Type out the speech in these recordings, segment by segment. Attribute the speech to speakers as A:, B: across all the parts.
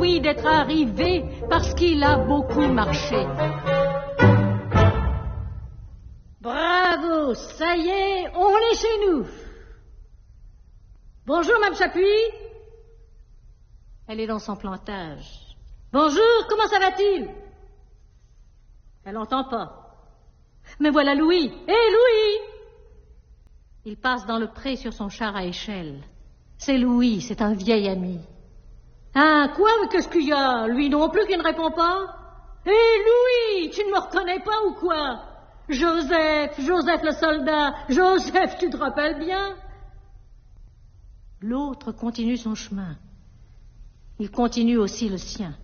A: Louis d'être arrivé parce qu'il a beaucoup marché. Bravo, ça y est, on est chez nous. Bonjour, Mme Chapuis. Elle est dans son plantage. Bonjour, comment ça va-t-il? Elle n'entend pas. Mais voilà Louis. Hé, Louis! Il passe dans le pré sur son char à échelle. C'est Louis, c'est un vieil ami. Ah, quoi? Mais qu'est-ce qu'il y a? Lui non plus qui ne répond pas? Hé, Louis, tu ne me reconnais pas ou quoi? Joseph le soldat. Joseph, tu te rappelles bien? L'autre continue son chemin. Il continue aussi le sien.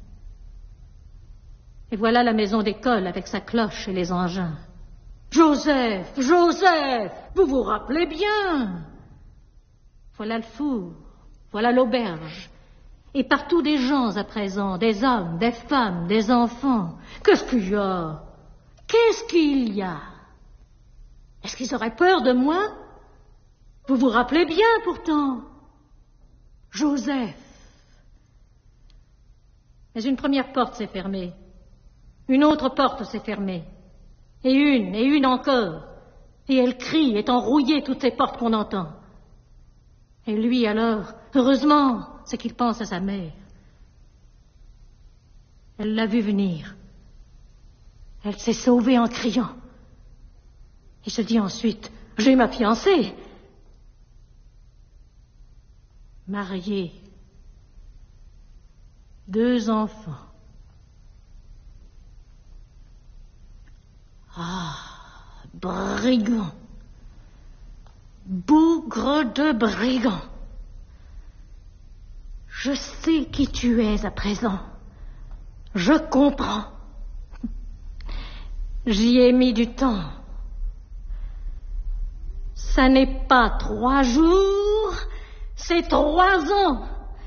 A: Et voilà la maison d'école avec sa cloche et les engins. Joseph, vous vous rappelez bien? Voilà le four, voilà l'auberge. Et partout des gens à présent, des hommes, des femmes, des enfants. Qu'est-ce qu'il y a? Qu'est-ce qu'il y a? Est-ce qu'ils auraient peur de moi? Vous vous rappelez bien pourtant? Joseph. Mais une première porte s'est fermée. Une autre porte s'est fermée. Et une encore. Et elle crie, étant rouillée toutes ces portes qu'on entend. Et lui alors, heureusement, c'est qu'il pense à sa mère. Elle l'a vu venir. Elle s'est sauvée en criant. Il se dit ensuite, j'ai ma fiancée. Mariée. 2 enfants. Ah, brigand. Bougre de brigand. Je sais qui tu es à présent. Je comprends. J'y ai mis du temps. Ça n'est pas 3 jours, c'est 3 ans.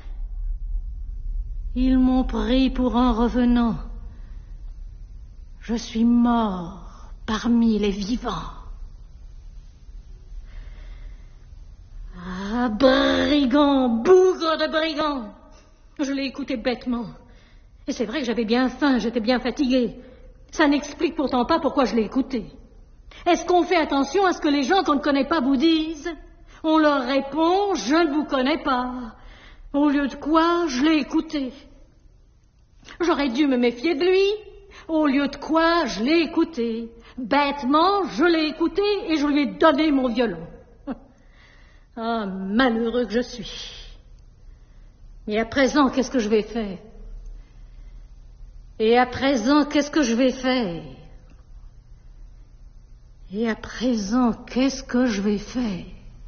A: Ils m'ont pris pour un revenant. Je suis mort parmi les vivants. Ah, brigand, bougre de brigand. Je l'ai écouté bêtement. Et c'est vrai que j'avais bien faim, j'étais bien fatiguée. Ça n'explique pourtant pas pourquoi je l'ai écouté. Est-ce qu'on fait attention à ce que les gens qu'on ne connaît pas vous disent? On leur répond, je ne vous connais pas. Au lieu de quoi, je l'ai écouté. J'aurais dû me méfier de lui. Au lieu de quoi, je l'ai écouté. Bêtement, je l'ai écouté et je lui ai donné mon violon. Ah, malheureux que je suis. Et à présent, qu'est-ce que je vais faire? Et à présent, qu'est-ce que je vais faire? Et à présent, qu'est-ce que je vais faire?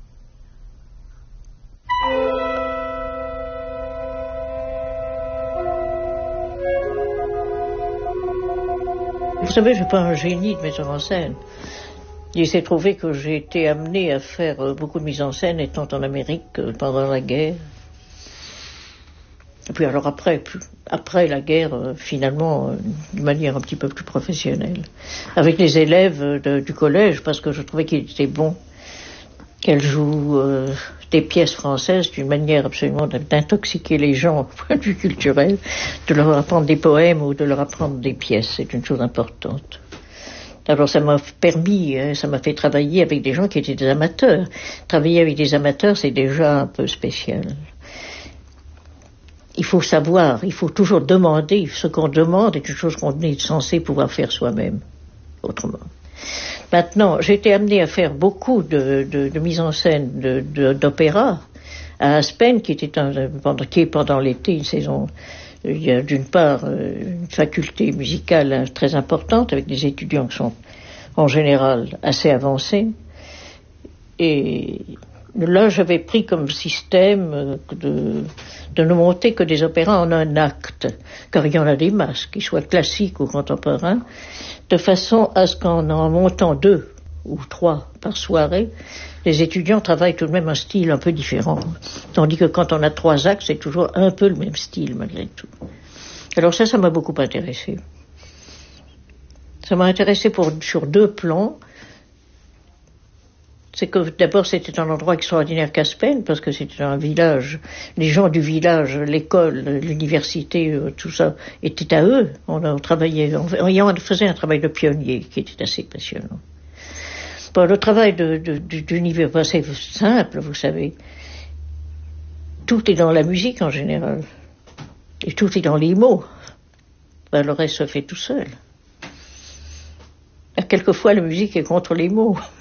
B: Vous savez, je ne suis pas un génie de metteur en scène. Il s'est trouvé que j'ai été amené à faire beaucoup de mise en scène étant en Amérique pendant la guerre. Et puis alors après la guerre, finalement, d'une manière un petit peu plus professionnelle. Avec les élèves du collège, parce que je trouvais qu'il était bon qu'elles jouent des pièces françaises d'une manière absolument d'intoxiquer les gens au point de vue culturel, de leur apprendre des poèmes ou de leur apprendre des pièces, c'est une chose importante. Alors ça m'a permis, ça m'a fait travailler avec des gens qui étaient des amateurs. Travailler avec des amateurs, c'est déjà un peu spécial. Il faut savoir, il faut toujours demander. Ce qu'on demande est quelque chose qu'on est censé pouvoir faire soi-même, autrement. Maintenant, j'ai été amenée à faire beaucoup de mise en scène d'opéra à Aspen, qui est pendant l'été une saison. Il y a d'une part une faculté musicale très importante avec des étudiants qui sont en général assez avancés. Et là, j'avais pris comme système de ne monter que des opéras en un acte, car il y en a des masses, qu'ils soient classiques ou contemporains, de façon à ce qu'en montant 2 ou 3 par soirée, les étudiants travaillent tout de même un style un peu différent. Tandis que quand on a 3 actes, c'est toujours un peu le même style malgré tout. Alors ça m'a beaucoup intéressé. Ça m'a intéressé sur 2 plans. C'est que d'abord c'était un endroit extraordinaire Caspen, parce que c'était un village. Les gens du village, l'école, l'université, tout ça était à eux. On travaillait, on faisait un travail de pionnier qui était assez passionnant. Bon, le travail d'université, c'est simple, vous savez. Tout est dans la musique en général. Et tout est dans les mots. Le reste se fait tout seul. Quelquefois, la musique est contre les mots.